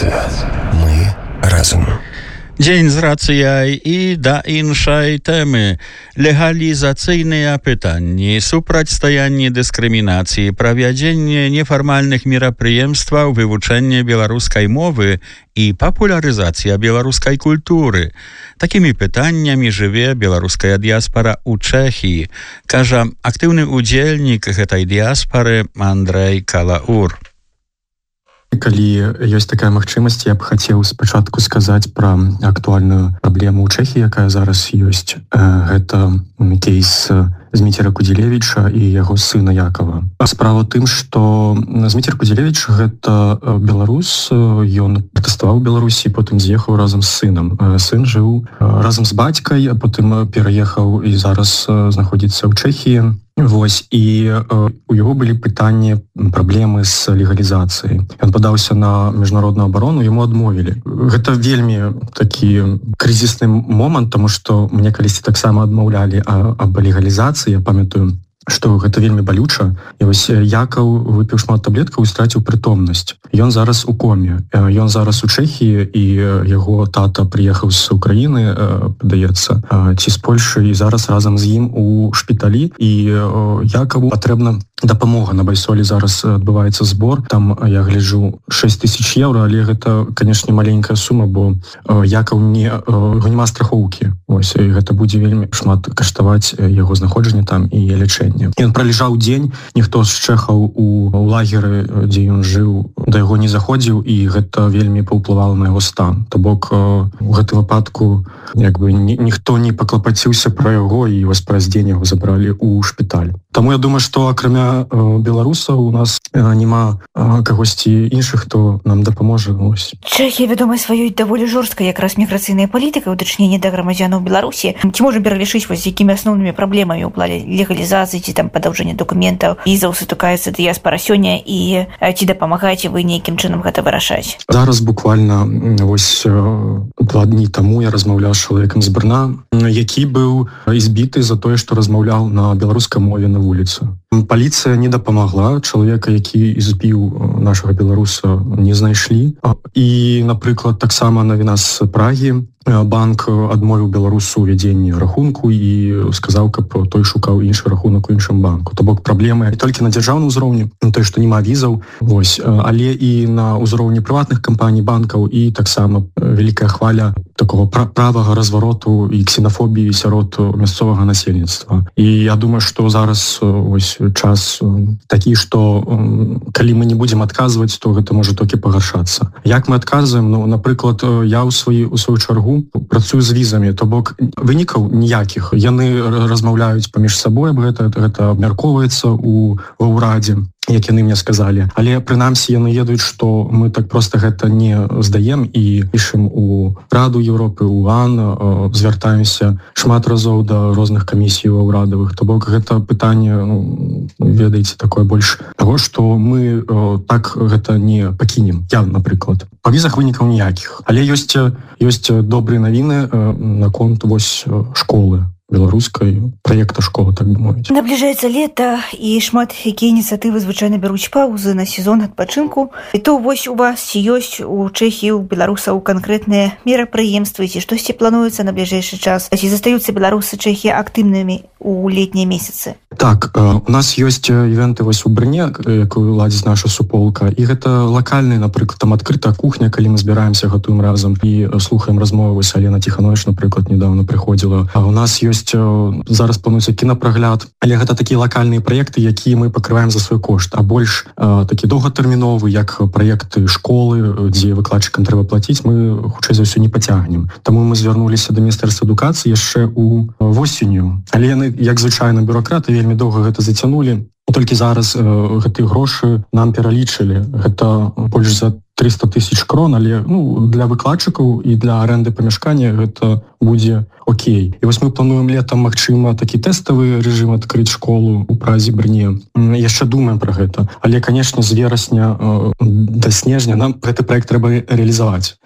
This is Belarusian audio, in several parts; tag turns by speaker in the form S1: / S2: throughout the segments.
S1: Рацыя. Мы разам.
S2: Дзень з рацыяй і да іншай тэмы. Легалізацыйныя пытанні, супрацьстаянне дыскрымінацыі, правядзенне нефармальных мерапрыемстваў, вывучэнне беларускай мовы і папулярызацыя беларускай культуры. Такімі пытаннямі жыве беларуская дыяспара ў Чэхіі, кажа актыўны удзельнік гэтай дыяспары Андрэй Калаур.
S3: Калі ёсць такая магчымасць, я б хацеў спачатку сказаць пра актуальную праблему ў Чэхіі, якая зараз ёсць. Гэта кейс Зміцера Кудзелевіча і яго сына Якова. Справа ў тым, што Зміцер Кудзелевіч гэта беларус, ён пратэставаў у Беларусі, потым з'ехаў разам з сынам. Сын жыў разам з бацькай, а потым пераехаў і зараз знаходзіцца ў Чэхіі. Вось, і у яго былі пытанні, праблемы з легалізацыяй. Ён падаўся на міжнародную абарону, яму адмовілі. Гэта вельмі такі крызісны момант, таму што мне калісьці таксама адмаўлялі аб легалізацыі, я памятаю, што гэта вельмі балюча. І вось Якаў выпіў шмат таблеткаў і страціў прытомнасць. Ён зараз у коме. Ён зараз у Чэхіі, і яго тата прыехаў з Украіны, падаецца, ці з Польшы, і зараз разам з ім у шпіталі. І Якаву патрэбна дапамога. На Байсолі зараз адбываецца збор. Там, я гляджу, 6000 еўра, але гэта, канешне, маленькая сума, бо Якаў няма страхоўкі. Ось, і гэта будзе вельмі шмат каштаваць яго знаходжанне там і лячэнне. Ён пралежаў дзень, ніхто з чэхаў у лагеры, дзе ён жыў, да яго не заходзіў, і гэта вельмі паўплывала на яго стан. То бок, у гэтым выпадку ніхто не паклапаціўся пра яго, і вось праз дзень яго забралі ў шпіталь. Таму я думаю, што акрамя беларусаў у нас няма кагосьці іншых, хто нам дапаможа.
S4: Чэхія вядомая сваёй даволі жорсткай якраз міграцыйнай палітыкай у дачыненні да грамадзянаў Беларусі. Ці можам пералічыць вось з якімі асноўнымі праблемамі ў плане легалізацыі ці там падаўжэння дакументаў візаў сутыкаецца дыяспара сёння, і ці дапамагаеце вы нейкім чынам гэта вырашаць?
S3: Зараз буквально вось 2 дні таму я размаўляў з чалавекам з Брна, які быў збіты за тое, што размаўляў на беларускай мове на вуліцы. Паліцыя не дапамагла, чалавека, які збіў нашага беларуса, не знайшлі. І, напрыклад, таксама навіна з Прагі. Банк адмовіў беларусу ўвядзенні рахунку і сказаў, каб той шукаў іншы рахунак у іншым банку. То бок праблемы не толькі на дзяржаўным узроўні, тое, што няма візаў, вось, але і на ўзроўні прыватных кампаній, банкаў, і таксама вялікая хваля такого правага развароту і ксенафобіі сярод мясцовага насельніцтва. І я думаю, што зараз вось час такі, што калі мы не будзем адказваць, то гэта можа толькі пагаршацца. Як мы адказваем? Напрыклад, я ў сваю чаргу працую з візамі, то бок вынікаў ніякіх. Яны размаўляюць паміж сабой, гэта абмяркоўваецца ў ўрадзе, як яны мне сказалі. Але прынамсі яны ведаюць, што мы так проста гэта не здаем, і пішам у Раду Еўропы, у ОАН, звяртаемся шмат разоў да розных камісій ўрадавых. То бок гэта пытанне, ведаеце, такое больш таго, што мы так гэта не пакінем. Я, напрыклад. Па візах вынікаў ніякіх. Але ёсць добрыя навіны наконт вось школы беларускай, праекта школы, так бы мовіць.
S4: Набліжаецца лета, і шмат якія ініцыятывы звычайна бяруць паўзы на сезон адпачынку. І то вось у вас ці ёсць у Чэхіі, у беларусаў канкрэтныя мерапрыемствы, ці штосьці плануецца на бліжэйшы час? Ці застаюцца беларусы Чэхіі актыўнымі у летнія месяцы?
S3: Так, у нас ёсць івенты вось у Брне, якую ладзіць наша суполка, і гэта лакальныя, напрыклад, там адкрытая кухня, калі мы збіраемся, гатуем разам і слухаем размовы. Вось Алена Тиханович, напрыклад, недавно прыходзіла. А у нас ёсць зараз плануецца кінапрагляд, але гэта такія лакальныя праекты, якія мы пакрываем за свой кошт, а больш такі доўгатэрміновы, як праекты школы, дзе выкладчыкам трэба плаціць, мы хутчэй за ўсё не пацягнем. Таму мы звярнуліся да міністэрства адукацыі яшчэ ў восенню, але яны, як звычайна бюракраты, вельмі доўга гэта зацянулі. Толькі зараз гэтыя грошы нам пералічылі. Гэта больш за 300 000 крон, але для выкладчыкаў і для арэнды памяшкання гэта будзе окей. І вось мы плануем летом, магчыма, такі тэставы рэжым адкрыць школу у Празе, Брне. Яшчэ думаем пра гэта. Але, канешне, з верасня да снежня нам гэты праект трэба рэалізаваць.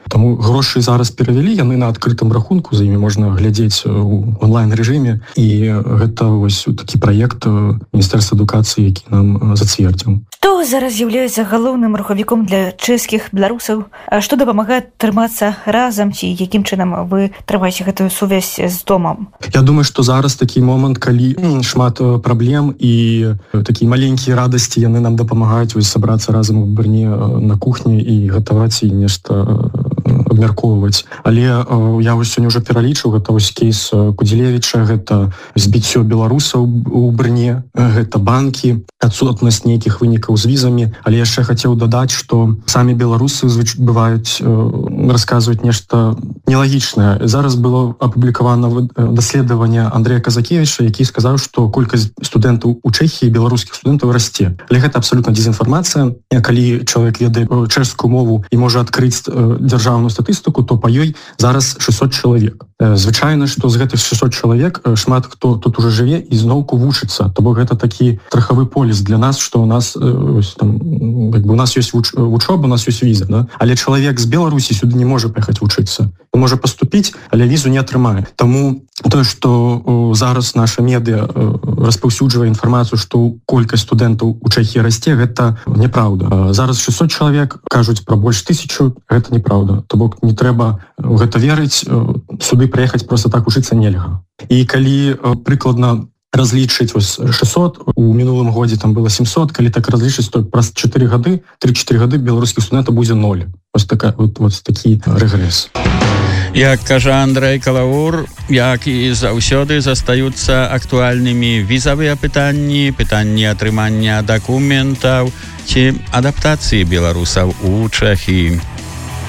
S3: Таму грошы зараз перавялі, яны на адкрытым рахунку, за імі можна глядзець у онлайн-рэжыме, і гэта вось такі праект Міністэрства адукацыі, які нам зацвердзіў.
S4: Што зараз з'яўляецца галоўным рухавіком для чэшскіх беларусаў? Што дапамагае трымацца разам, ці якім чынам вы трымаеце гэтую сувязь з домам?
S3: Я думаю, што зараз такі момант, калі шмат праблем і такія маленькія радасці, яны нам дапамагаюць сабрацца разам у Брне на кухні і гатаваць і нешта абмяркоўваць. Але я вось сёння ўжо пералічыў, гэта вось кейс Кудзелевіча, гэта збіццё беларусаў у Брне, гэта банкі, адсутнасць нейкіх вынікаў з візамі. Але яшчэ хацеў дадаць, што самі беларусы бываюць расказваюць нешта нелагічнае. Зараз было апублікавана даследаванне Андрэя Казакевіча, які сказаў, што колькасць студэнтаў у Чэхіі, беларускіх студэнтаў расце. Але гэта абсалютна дезінфармацыя. Калі чалавек ведае чэшскую мову і можа адкрыць дзяржаўную статыстыку, то па ёй зараз 600 чалавек. Звычайна, што з гэтых 600 чалавек шмат хто тут уже жыве і зноўку вучыцца. То бок гэта такі страхавы поліс для нас, што у нас у нас ёсць вучоба, у нас ёсць віза, да? Але чалавек з Беларусі сюды не можа прыехаць вучыцца. Ён можа паступіць, але візу не атрымае. Таму тое, што зараз наша медыа распаўсюджвае інфармацыю, што колькасць студэнтаў у Чэхіі расце, гэта неправда. Зараз 600 чалавек кажуць пра больш 1000, гэта неправда. То бок не трэба ў гэта верыць, сюды прыехаць проста так вучыцца нельга. І калі прыкладна разлічыць 600, у мінулым годзе там было 700, калі так разлічыць, то праз 3-4 гады беларускіх студэнтаў будзе 0. Вось такі рэгрэс.
S2: Як кажа Андрэй Калаур, як і заўсёды застаюцца актуальнымі візавыя пытанні, пытанні атрымання дакументаў ці адаптацыі беларусаў у Чэхіі.